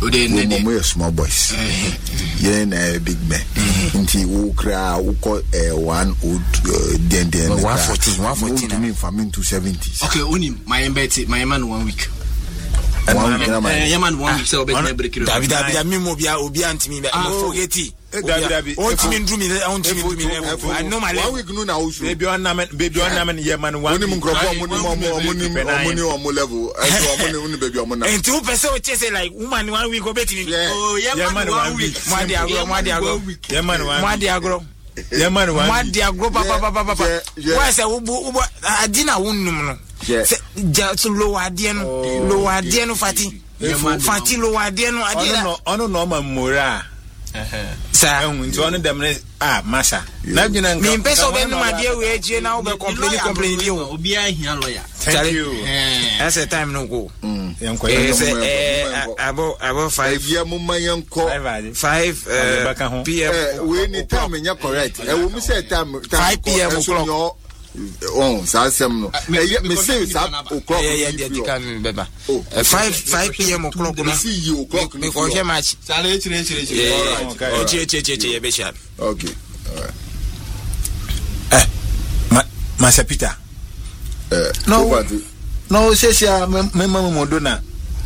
we small boys. Yeah, na big man. Until we cry, we call 114. I mean, from 270. Okay, only my man 1 week. 1 week, man 1 week. So, David, me obi antimi be. Oh, geti. David, ontimi ndumi, I know my 1 week no na usu. Baby on namen yeman 1 week. Money level. Baby on. And 2% chase like woman 1 week obeti. Oh, yeman 1 week. Mwadi agro. Yeman 1 papa. Why say ubu adina wonnum no. Just lower dear no fatty. Fatty lower dear no adina. Ono no mamura. Sir, one them Masha. Me peso be no my dear we je now be complain you. Obi a here lawyer. Thank you. That's a time no go. About 5 year mumma yanko 5 PM. We need time in correct. We me say time 5 PM o'clock. Oh, Sassam. Me say o'clock. Yeah, 5 PM o'clock. See you o'clock. Me go here match. Okay. Master Peter. No, says ya mama modona.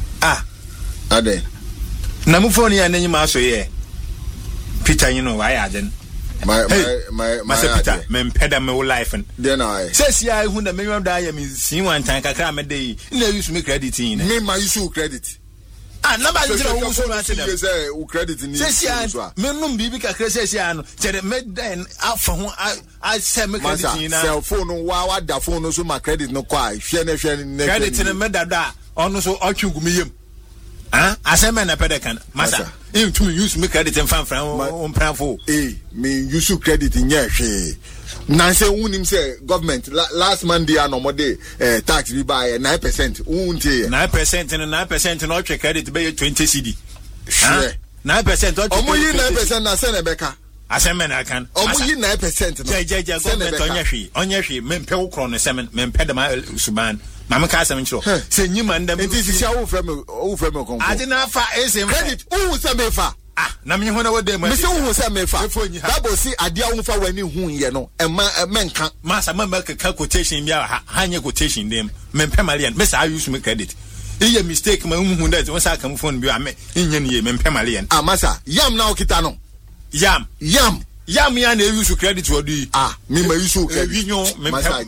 Ade. Namufoni and maso ye. Peter, you know why I didn't. My Peter, men peda me life and then I says ya who the minimum diam is seen 1 time a crime a day. No use me credit in me my issue credit. Nobody say credit in says ya minimum bibica crescesiano said made then out for whom I said me credit cell phone wow the phone so my credit no quite credit in a medada also occupium. I said, man, a pedecan, Massa. You to use me credit and fan from Pramfo. Me use credit in your share. Nancy Unim say government last Monday and on day tax we buy 9%. 9% and 9% and all your credit by 20 CD. 9%. Only 9% na send Rebecca. I said, man, I can. Only 9%. Government on your sheet, men pay on the semen, men pedama suban. Mama Casa intro. Say you man, this is your from I did not fire credit. Who was a mefa? Nami what they might say who was a mefa. Double see a dear for when you know, and man can't. Master, member quotation, hang quotation them. Men Pemalian, Miss I use me credit. It's a mistake, my own that once I come phone, you are in your men Pemalian. Massa, yam now, Kitano. Yam. Yami and use credit to do. Me my use credit. We know, me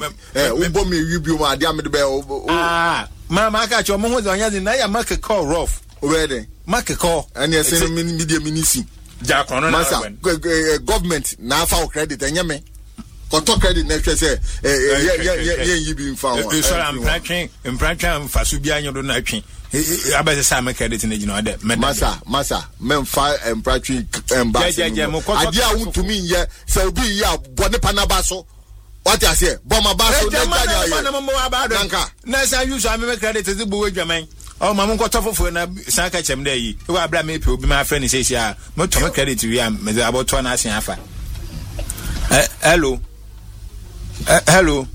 review my diamond bell. Mamma, catch your moment on Yazin. I make a call rough. Already, make a call, and yes, media ministry. Jack on government now for credit and yame. Contour credit next say, you being found. So I'm practicing and practicing for Subiano Donation. I better say my credit in the that. Massa, men fire and practicing and idea to me, yeah, so be ya, Bonapanabaso. What I say, Bomabaso, Nice, I use my credit to the boy, Germain. Oh, Mamma got off for a Sanka Chem Day. Who are black me, my friend says, yeah, not to credit to you, about 2 hours and a half. Hello. Hello.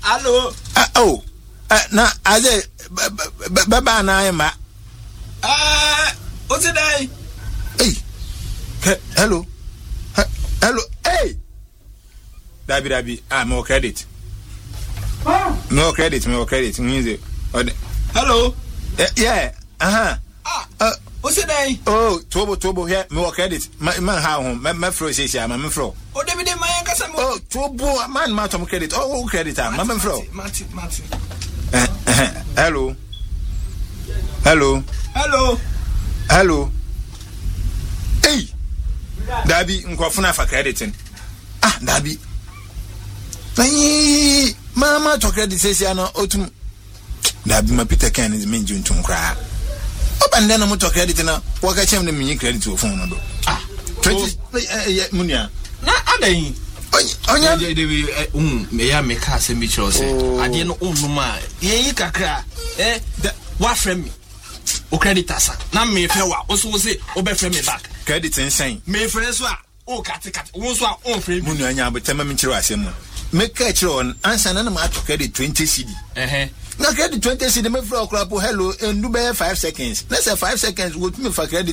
Oh. Now, I say, Baba and I am. What's it? Hey. Hello. Hey. Dabi. More credit. No credit. Music. Hello. Yeah. What's it? Oh, Tobo here. More credit. Man, how home? My fro says, yeah, my fro. Oh, David, oh, Tobo, man, Matom credit. Oh, credit. My fro. Martin. Hello. Hey. Dabi, nkofuna for crediting. Dabi. Mama to credit says ya no otum. Dabi ma Peter Ken is mean June tum kra. And then I'm to credit na waka chem me credit to phone no do. 20 munia. Na adai. Onya me ya me ka se mi chiro se. Ade no onuma. Ye kakra. Wa frame me. O creditasa. Na me fe wa. O so say o be frame me back. Credit insane. Me frame so a o kat. Won so a on frame. Munia nya abotema me chiro asem. Me ka chiro on answer na ma to credit 20 CD. Na credit 20 CD me free okra po hello and do be 5 seconds. Let's say 5 seconds go to me for credit